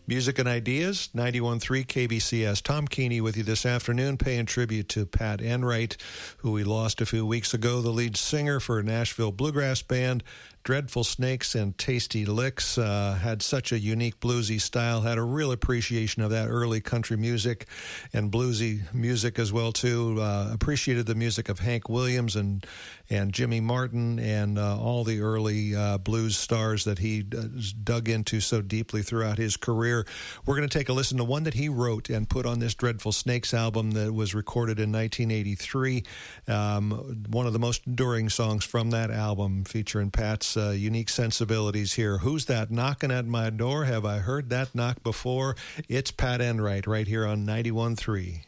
Music and Ideas, 91.3 KBCS. Tom Keeney with you this afternoon, paying tribute to Pat Enright, who we lost a few weeks ago, the lead singer for Nashville Bluegrass Band. Dreadful Snakes and Tasty Licks, had such a unique bluesy style, had a real appreciation of that early country music and bluesy music as well, too. Appreciated the music of Hank Williams and Jimmy Martin and all the early blues stars that he dug into so deeply throughout his career. We're going to take a listen to one that he wrote and put on this Dreadful Snakes album that was recorded in 1983. One of the most enduring songs from that album, featuring Pat's unique sensibilities here. Who's that knocking at my door? Have I heard that knock before? It's Pat Enright right here on 91.3.